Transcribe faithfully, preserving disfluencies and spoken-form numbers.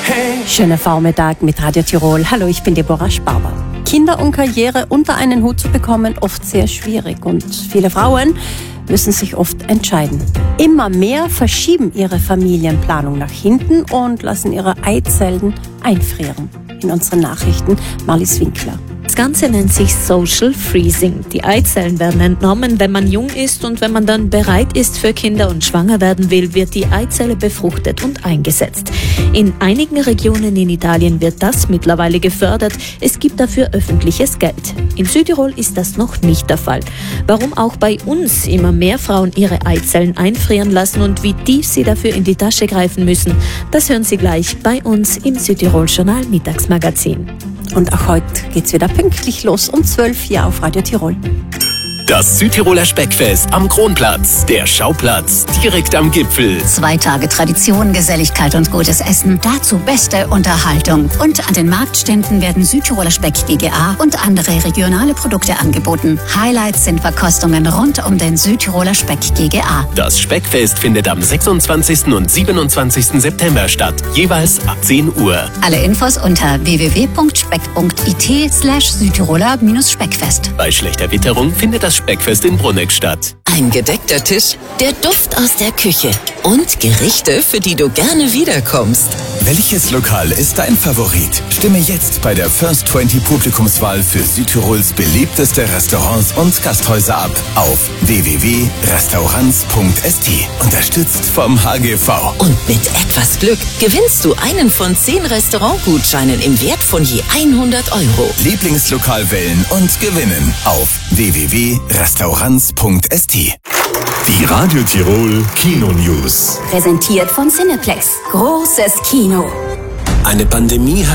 Schöner Vormittag mit Radio Tirol. Hallo, ich bin Deborah Sparber. Kinder und Karriere unter einen Hut zu bekommen, oft sehr schwierig. Und viele Frauen müssen sich oft entscheiden. Immer mehr verschieben ihre Familienplanung nach hinten und lassen ihre Eizellen einfrieren. In unseren Nachrichten Marlies Winkler. Das Ganze nennt sich Social Freezing. Die Eizellen werden entnommen, wenn man jung ist, und wenn man dann bereit ist für Kinder und schwanger werden will, wird die Eizelle befruchtet und eingesetzt. In einigen Regionen in Italien wird das mittlerweile gefördert. Es gibt dafür öffentliches Geld. In Südtirol ist das noch nicht der Fall. Warum auch bei uns immer mehr Frauen ihre Eizellen einfrieren lassen und wie tief sie dafür in die Tasche greifen müssen, das hören Sie gleich bei uns im Südtirol-Journal Mittagsmagazin. Und auch heute geht's wieder pünktlich los um zwölf hier auf Radio Tirol. Das Südtiroler Speckfest am Kronplatz, der Schauplatz direkt am Gipfel. Zwei Tage Tradition, Geselligkeit und gutes Essen, dazu beste Unterhaltung. Und an den Marktständen werden Südtiroler Speck G g A und andere regionale Produkte angeboten. Highlights sind Verkostungen rund um den Südtiroler Speck G g A. Das Speckfest findet am sechsundzwanzigsten und siebenundzwanzigsten September statt, jeweils ab zehn Uhr. Alle Infos unter w w w punkt speck punkt i t slash Südtiroler Speckfest. Bei schlechter Witterung findet das Speckfest in Bruneck statt. Ein gedeckter Tisch, der Duft aus der Küche und Gerichte, für die du gerne wiederkommst. Welches Lokal ist dein Favorit? Stimme jetzt bei der First zwanzig Publikumswahl für Südtirols beliebteste Restaurants und Gasthäuser ab auf w w w punkt restaurants punkt s t. Unterstützt vom H G V. Und mit etwas Glück gewinnst du einen von zehn Restaurantgutscheinen im Wert von je hundert Euro. Lieblingslokal wählen und gewinnen auf w w w punkt restaurants punkt s t. Die Radio Tirol Kino News. Präsentiert von Cineplex. Großes Kino. Eine Pandemie hat